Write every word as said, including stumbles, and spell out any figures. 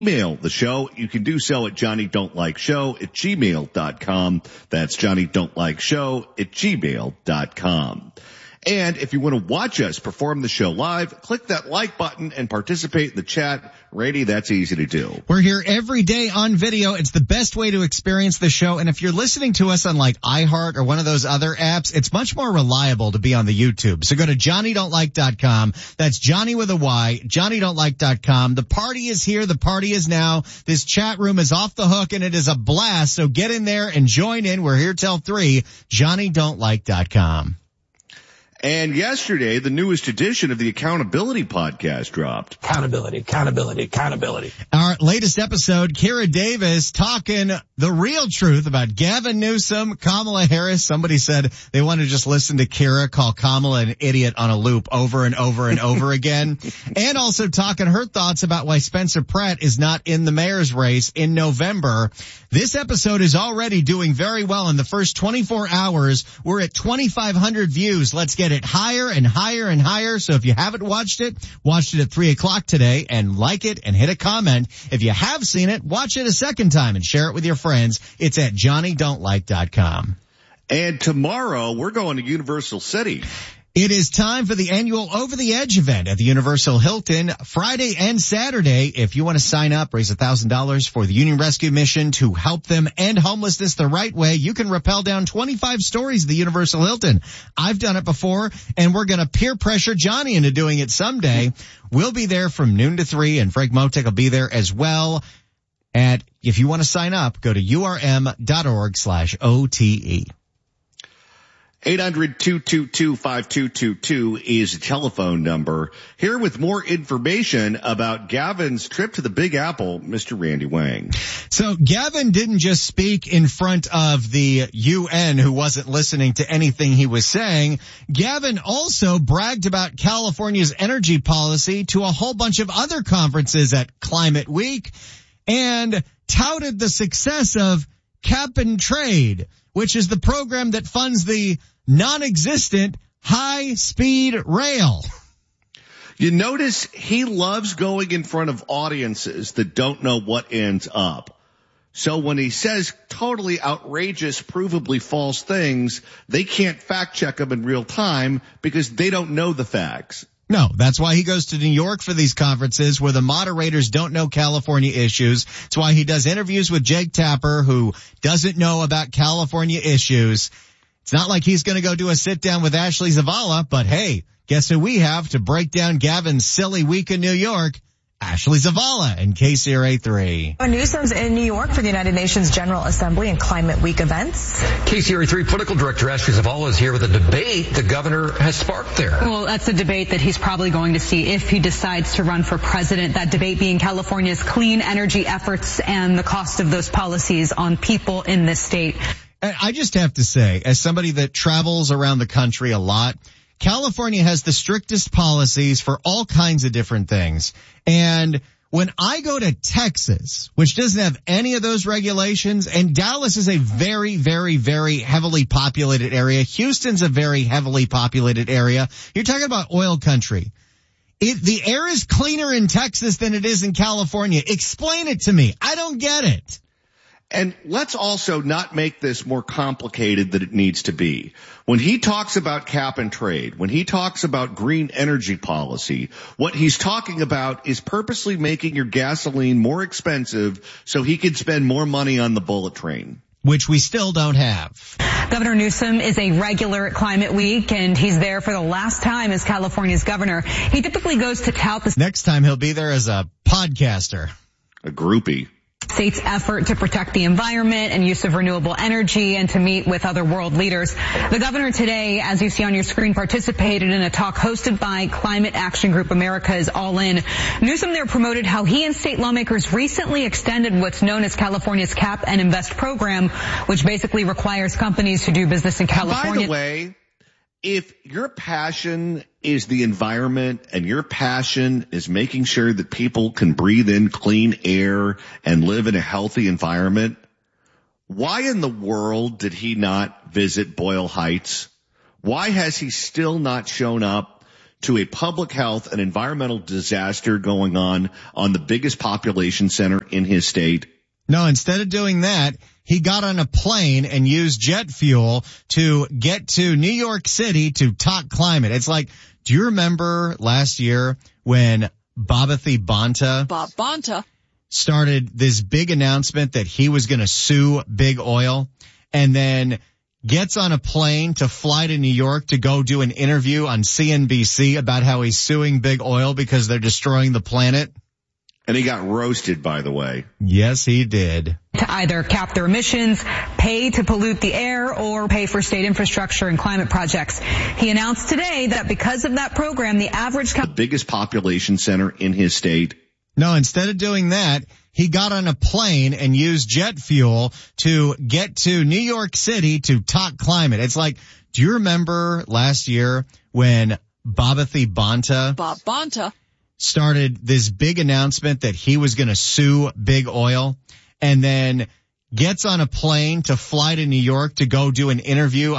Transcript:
Email the show. You can do so at Johnny Don't Like Show at gmail dot com. That's Johnny Don't Like Show at gmail dot com. And if you want to watch us perform the show live, click that like button and participate in the chat. Rady, that's easy to do. We're here every day on video. It's the best way to experience the show. And if you're listening to us on like iHeart or one of those other apps, it's much more reliable to be on the YouTube. So go to Johnny Don't Like dot com. That's Johnny with a Y, Johnny Don't Like dot com. The party is here. The party is now. This chat room is off the hook and it is a blast. So get in there and join in. We're here till three. Johnny Don't Like dot com. And yesterday, the newest edition of the Accountability Podcast dropped. Accountability, accountability, accountability. Our latest episode, Kira Davis talking the real truth about Gavin Newsom, Kamala Harris. Somebody said they want to just listen to Kira call Kamala an idiot on a loop over and over and over again. And also talking her thoughts about why Spencer Pratt is not in the mayor's race in November. This episode is already doing very well. In the first twenty-four hours, we're at twenty-five hundred views. Let's get it higher and higher and higher. So if you haven't watched it, watch it at three o'clock today and like it and hit a comment. If you have seen it, watch it a second time and share it with your friends. It's at Johnny Don't Like dot com. And tomorrow we're going to Universal City. It is time for the annual Over the Edge event at the Universal Hilton Friday and Saturday. If you want to sign up, raise one thousand dollars for the Union Rescue Mission to help them end homelessness the right way. You can rappel down twenty-five stories at the Universal Hilton. I've done it before, and we're going to peer pressure Johnny into doing it someday. We'll be there from noon to three, and Frank Motek will be there as well. And if you want to sign up, go to urm.org slash OTE. eight hundred, two two two, five two two two is the telephone number. Here with more information about Gavin's trip to the Big Apple, Mister Randy Wang. So Gavin didn't just speak in front of the U N, who wasn't listening to anything he was saying. Gavin also bragged about California's energy policy to a whole bunch of other conferences at Climate Week and touted the success of Cap and Trade, which is the program that funds the non-existent high-speed rail. You notice he loves going in front of audiences that don't know what ends up. So when he says totally outrageous, provably false things, they can't fact check them in real time because they don't know the facts. No, that's why he goes to New York for these conferences where the moderators don't know California issues. That's why he does interviews with Jake Tapper, who doesn't know about California issues. It's not like he's going to go do a sit down with Ashley Zavala, but hey, guess who we have to break down Gavin's silly week in New York? Ashley Zavala in K C R A three. Newsom's in New York for the United Nations General Assembly and Climate Week events. K C R A three political director Ashley Zavala is here with a debate the governor has sparked there. Well, that's a debate that he's probably going to see if he decides to run for president. That debate being California's clean energy efforts and the cost of those policies on people in this state. I just have to say, as somebody that travels around the country a lot, California has the strictest policies for all kinds of different things. And when I go to Texas, which doesn't have any of those regulations, and Dallas is a very, very, very heavily populated area. Houston's a very heavily populated area. You're talking about oil country. It, the air is cleaner in Texas than it is in California. Explain it to me. I don't get it. And let's also not make this more complicated than it needs to be. When he talks about cap and trade, when he talks about green energy policy, what he's talking about is purposely making your gasoline more expensive so he can spend more money on the bullet train, which we still don't have. Governor Newsom is a regular at Climate Week, and he's there for the last time as California's governor. He typically goes to tout the next time he'll be there as a podcaster, a groupie. State's effort to protect the environment and use of renewable energy and to meet with other world leaders. The governor today, as you see on your screen, participated in a talk hosted by Climate Action Group America's All In. Newsom there promoted how he and state lawmakers recently extended what's known as California's Cap and Invest program, which basically requires companies to do business in California. By the way, if your passion is the environment and your passion is making sure that people can breathe in clean air and live in a healthy environment, why in the world did he not visit Boyle Heights? Why has he still not shown up to a public health and environmental disaster going on on the biggest population center in his state? No, instead of doing that, he got on a plane and used jet fuel to get to New York City to talk climate. It's like, do you remember last year when Bhabathi Banta, Bob Bonta started this big announcement that he was going to sue Big Oil, and then gets on a plane to fly to New York to go do an interview on C N B C about how he's suing Big Oil because they're destroying the planet? And he got roasted, by the way. Yes, he did. To either cap their emissions, pay to pollute the air, or pay for state infrastructure and climate projects. He announced today that because of that program, the average... The biggest population center in his state. No, instead of doing that, he got on a plane and used jet fuel to get to New York City to talk climate. It's like, do you remember last year when Bhabathi Banta, Bob Bonta started this big announcement that he was going to sue Big Oil, and then gets on a plane to fly to New York to go do an interview